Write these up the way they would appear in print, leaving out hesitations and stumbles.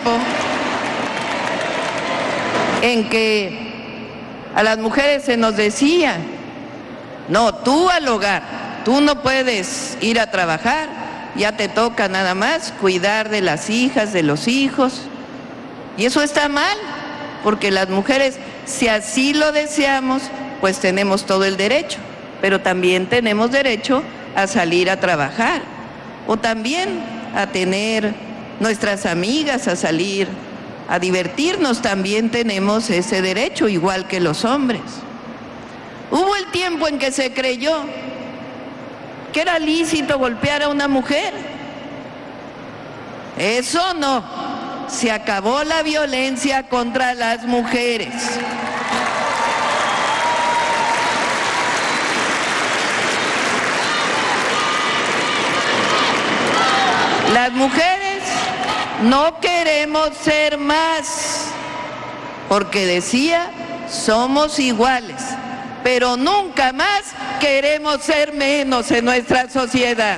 tiempo en que a las mujeres se nos decía, no, tú al hogar, tú no puedes ir a trabajar, ya te toca nada más cuidar de las hijas, de los hijos. Y eso está mal, porque las mujeres, si así lo deseamos, pues tenemos todo el derecho, pero también tenemos derecho a salir a trabajar, o también a tener nuestras amigas, a salir a divertirnos, también tenemos ese derecho, igual que los hombres. Hubo el tiempo en que se creyó que era lícito golpear a una mujer. Eso no, se acabó la violencia contra las mujeres. Las mujeres no queremos ser más, porque decía, somos iguales, pero nunca más queremos ser menos en nuestra sociedad.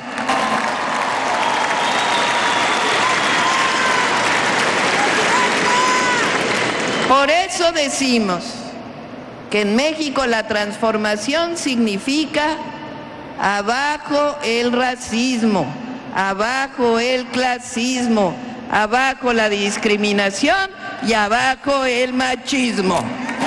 Por eso decimos que en México la transformación significa abajo el racismo, abajo el clasismo, abajo la discriminación y abajo el machismo.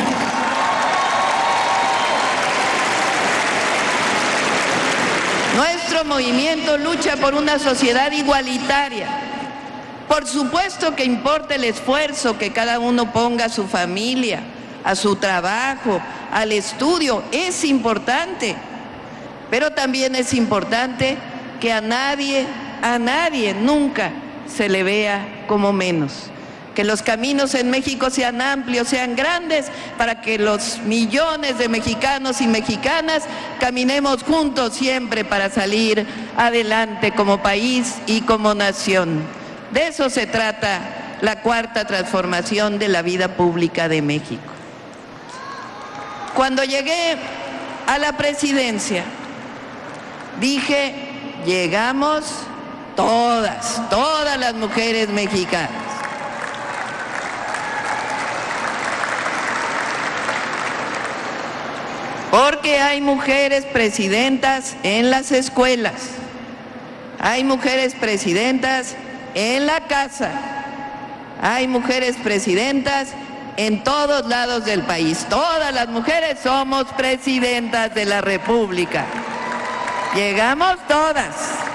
Nuestro movimiento lucha por una sociedad igualitaria. Por supuesto que importa el esfuerzo que cada uno ponga a su familia, a su trabajo, al estudio, es importante. Pero también es importante que a nadie nunca se le vea como menos. Que los caminos en México sean amplios, sean grandes, para que los millones de mexicanos y mexicanas caminemos juntos siempre para salir adelante como país y como nación. De eso se trata la cuarta transformación de la vida pública de México. Cuando llegué a la presidencia, dije, llegamos todas las mujeres mexicanas. Porque hay mujeres presidentas en las escuelas, hay mujeres presidentas en la casa, hay mujeres presidentas en todos lados del país. Todas las mujeres somos presidentas de la República. Llegamos todas.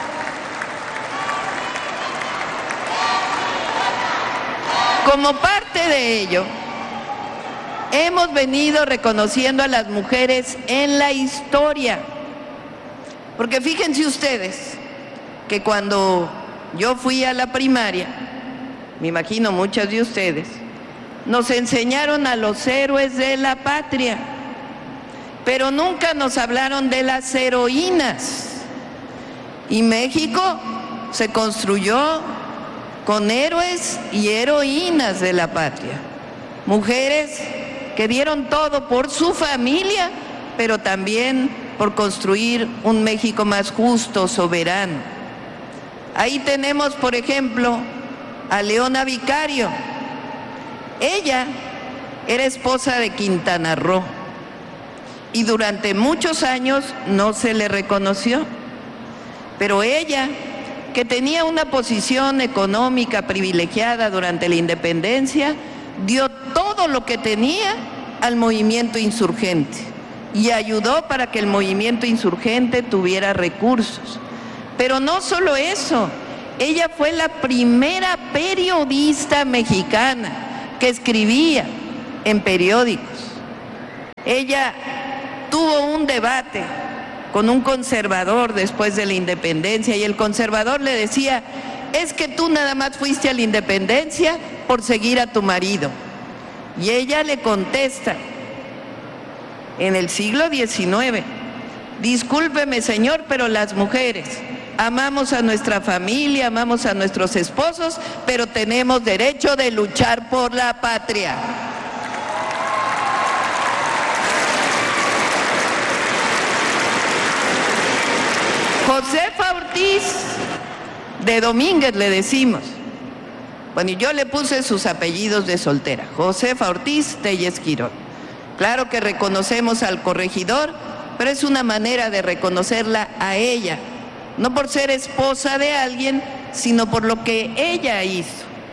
Como parte de ello, hemos venido reconociendo a las mujeres en la historia. Porque fíjense ustedes que cuando yo fui a la primaria, me imagino muchas de ustedes, nos enseñaron a los héroes de la patria, pero nunca nos hablaron de las heroínas. Y México se construyó con héroes y heroínas de la patria. Mujeres que dieron todo por su familia, pero también por construir un México más justo, soberano. Ahí tenemos, por ejemplo, a Leona Vicario. Ella era esposa de Quintana Roo y durante muchos años no se le reconoció. Pero ella, que tenía una posición económica privilegiada durante la independencia, dio todo lo que tenía al movimiento insurgente y ayudó para que el movimiento insurgente tuviera recursos. Pero no solo eso, ella fue la primera periodista mexicana que escribía en periódicos. Ella tuvo un debate con un conservador después de la independencia y el conservador le decía, es que tú nada más fuiste a la independencia por seguir a tu marido. Y ella le contesta, en el siglo XIX, discúlpeme señor, pero las mujeres amamos a nuestra familia, amamos a nuestros esposos, pero tenemos derecho de luchar por la patria. Josefa Ortiz de Domínguez, le decimos, Bueno, y yo le puse sus apellidos de soltera, Josefa Ortiz Telles Quirón. Claro que reconocemos al corregidor, pero es una manera de reconocerla a ella, no por ser esposa de alguien, sino por lo que ella hizo.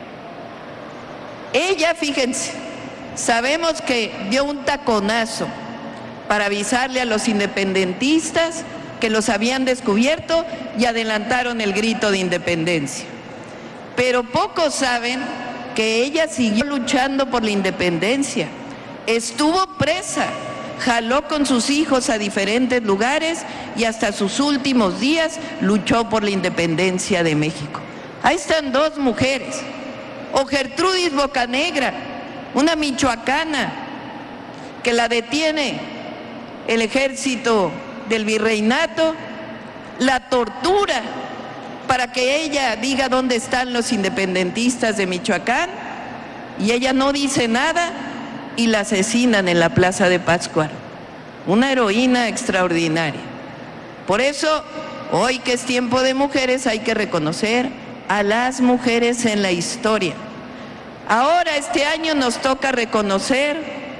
Ella, fíjense, sabemos que dio un taconazo para avisarle a los independentistas que los habían descubierto y adelantaron el grito de independencia. Pero pocos saben que ella siguió luchando por la independencia. Estuvo presa, jaló con sus hijos a diferentes lugares y hasta sus últimos días luchó por la independencia de México. Ahí están dos mujeres. O Gertrudis Bocanegra, una michoacana que la detiene el ejército del virreinato, la tortura para que ella diga dónde están los independentistas de Michoacán, y ella no dice nada y la asesinan en la Plaza de Pátzcuaro. Una heroína extraordinaria. Por eso, hoy que es tiempo de mujeres, hay que reconocer a las mujeres en la historia. Ahora, este año nos toca reconocer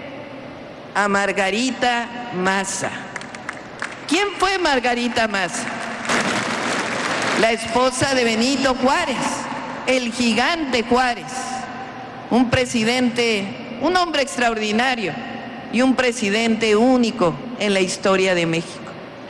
a Margarita Maza. ¿Quién fue Margarita Maza? La esposa de Benito Juárez, el gigante Juárez, un presidente, un hombre extraordinario y un presidente único en la historia de México.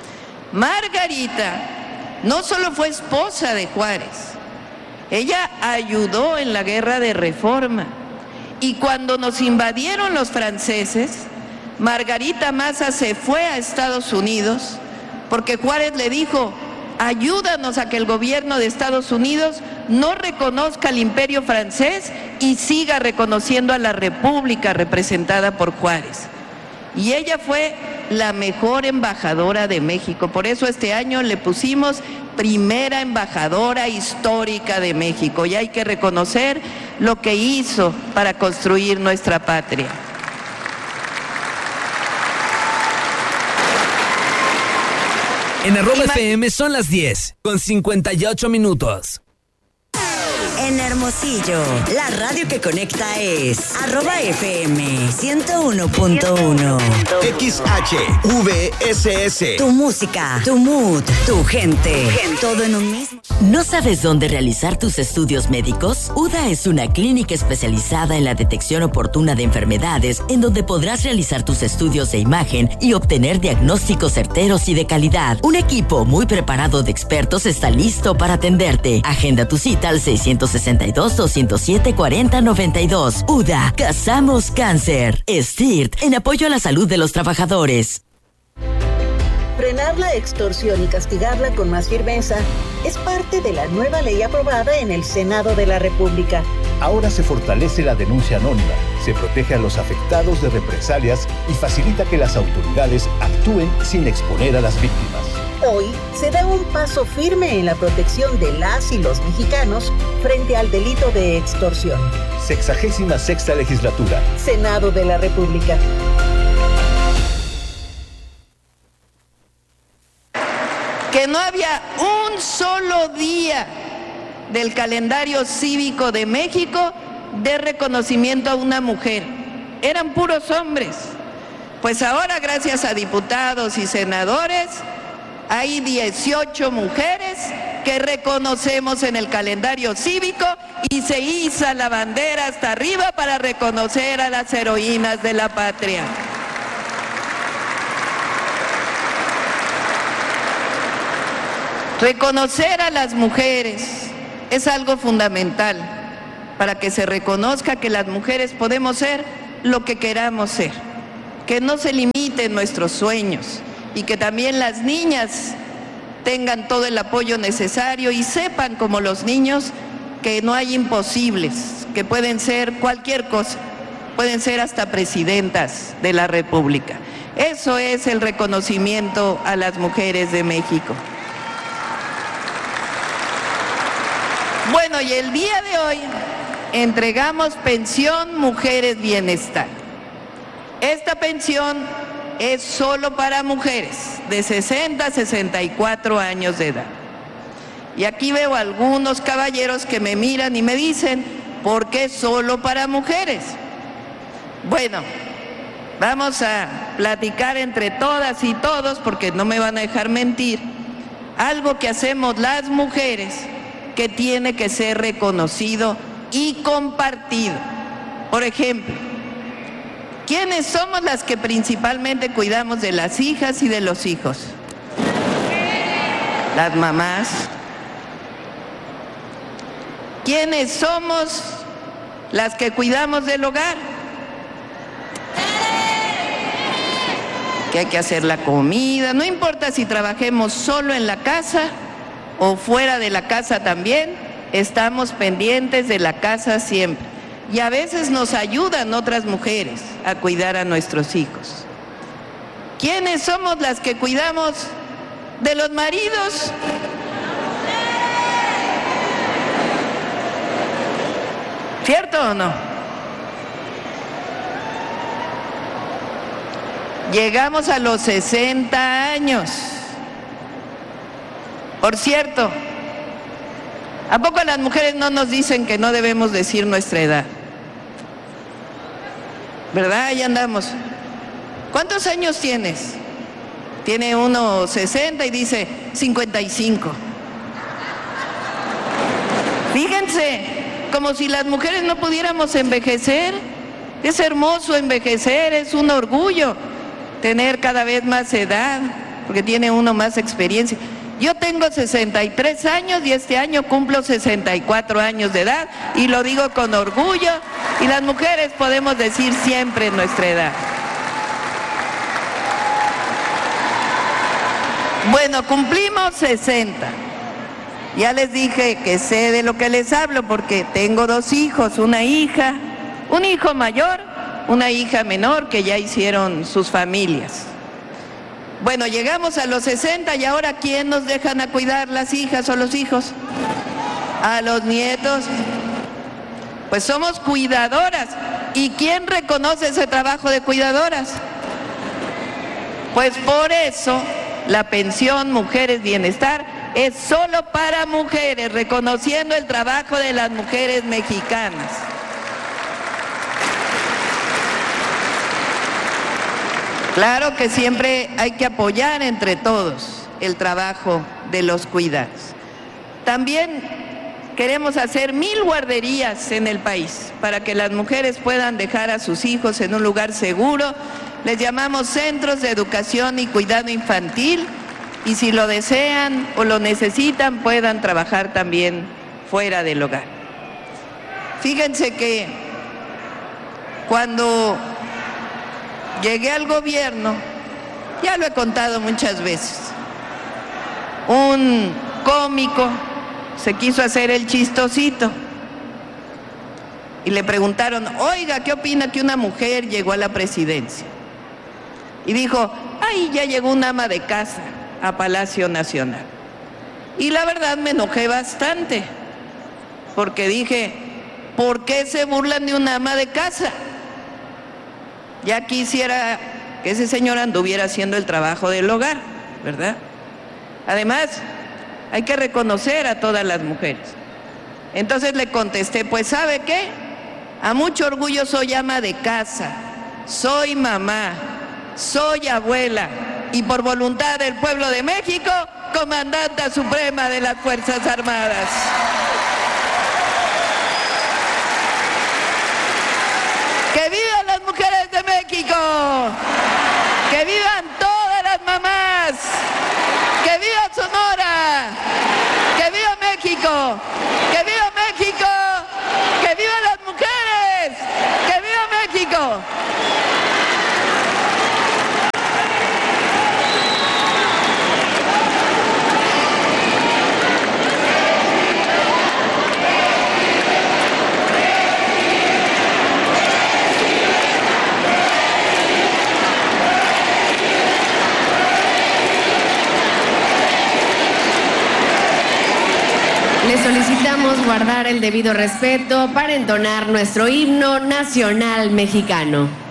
Margarita no solo fue esposa de Juárez, ella ayudó en la guerra de Reforma, y cuando nos invadieron los franceses, Margarita Maza se fue a Estados Unidos porque Juárez le dijo: ayúdanos a que el gobierno de Estados Unidos no reconozca al imperio francés y siga reconociendo a la república representada por Juárez. Y ella fue la mejor embajadora de México. Por eso este año le pusimos primera embajadora histórica de México. Y hay que reconocer lo que hizo para construir nuestra patria. En @FM son las 10:58. En Hermosillo, la radio que conecta es @FM 101.1. XHVSS. Tu música, tu mood, tu gente. Todo en un mismo. ¿No sabes dónde realizar tus estudios médicos? UDA es una clínica especializada en la detección oportuna de enfermedades, en donde podrás realizar tus estudios de imagen y obtener diagnósticos certeros y de calidad. Un equipo muy preparado de expertos está listo para atenderte. Agenda tu cita al 662-207-4092. UDA, cazamos cáncer. STIRT, en apoyo a la salud de los trabajadores. Frenar la extorsión y castigarla con más firmeza es parte de la nueva ley aprobada en el Senado de la República. Ahora se fortalece la denuncia anónima, se protege a los afectados de represalias y facilita que las autoridades actúen sin exponer a las víctimas. Hoy se da un paso firme en la protección de las y los mexicanos frente al delito de extorsión. 66ª Legislatura. Senado de la República. Que no había un solo día del calendario cívico de México de reconocimiento a una mujer. Eran puros hombres. Pues ahora, gracias a diputados y senadores, hay 18 mujeres que reconocemos en el calendario cívico y se iza la bandera hasta arriba para reconocer a las heroínas de la patria. Reconocer a las mujeres es algo fundamental para que se reconozca que las mujeres podemos ser lo que queramos ser, que no se limiten nuestros sueños y que también las niñas tengan todo el apoyo necesario y sepan, como los niños, que no hay imposibles, que pueden ser cualquier cosa, pueden ser hasta presidentas de la República. Eso es el reconocimiento a las mujeres de México. Bueno, y el día de hoy entregamos pensión Mujeres Bienestar. Esta pensión es solo para mujeres de 60 a 64 años de edad. Y aquí veo algunos caballeros que me miran y me dicen: ¿por qué solo para mujeres? Bueno, vamos a platicar entre todas y todos, porque no me van a dejar mentir, algo que hacemos las mujeres que tiene que ser reconocido y compartido. Por ejemplo, ¿quiénes somos las que principalmente cuidamos de las hijas y de los hijos? Las mamás. ¿Quiénes somos las que cuidamos del hogar? Que hay que hacer la comida, no importa si trabajemos solo en la casa o fuera de la casa también, estamos pendientes de la casa siempre. Y a veces nos ayudan otras mujeres a cuidar a nuestros hijos. ¿Quiénes somos las que cuidamos de los maridos? ¿Cierto o no? Llegamos a los 60 años. Por cierto, ¿a poco las mujeres no nos dicen que no debemos decir nuestra edad? ¿Verdad? Ahí andamos. ¿Cuántos años tienes? Tiene uno 60 y dice 55. Fíjense, como si las mujeres no pudiéramos envejecer. Es hermoso envejecer, es un orgullo tener cada vez más edad, porque tiene uno más experiencia. Yo tengo 63 años y este año cumplo 64 años de edad y lo digo con orgullo, y las mujeres podemos decir siempre nuestra edad. Bueno, cumplimos 60. Ya les dije que sé de lo que les hablo porque tengo 2 hijos, una hija, un hijo mayor, una hija menor que ya hicieron sus familias. Bueno, llegamos a los 60 y ahora ¿quién nos dejan a cuidar, las hijas o los hijos? A los nietos. Pues somos cuidadoras. ¿Y quién reconoce ese trabajo de cuidadoras? Pues por eso la pensión Mujeres Bienestar es solo para mujeres, reconociendo el trabajo de las mujeres mexicanas. Claro que siempre hay que apoyar entre todos el trabajo de los cuidados. También queremos hacer 1000 guarderías en el país para que las mujeres puedan dejar a sus hijos en un lugar seguro. Les llamamos centros de educación y cuidado infantil, y si lo desean o lo necesitan puedan trabajar también fuera del hogar. Fíjense que cuando llegué al gobierno, ya lo he contado muchas veces, un cómico se quiso hacer el chistosito y le preguntaron, oiga, ¿qué opina que una mujer llegó a la presidencia? Y dijo, ay, ya llegó una ama de casa a Palacio Nacional. Y la verdad me enojé bastante, porque dije, ¿por qué se burlan de una ama de casa? Ya quisiera que ese señor anduviera haciendo el trabajo del hogar, ¿verdad? Además, hay que reconocer a todas las mujeres. Entonces le contesté, pues ¿sabe qué? A mucho orgullo soy ama de casa, soy mamá, soy abuela y por voluntad del pueblo de México, comandanta suprema de las Fuerzas Armadas. ¡Que vivan las mujeres de México! ¡Que vivan todas las mamás! ¡Que viva Sonora! ¡Que viva México! ¡Que viva México! ¡Que vivan las mujeres! ¡Que viva México! Le solicitamos guardar el debido respeto para entonar nuestro himno nacional mexicano.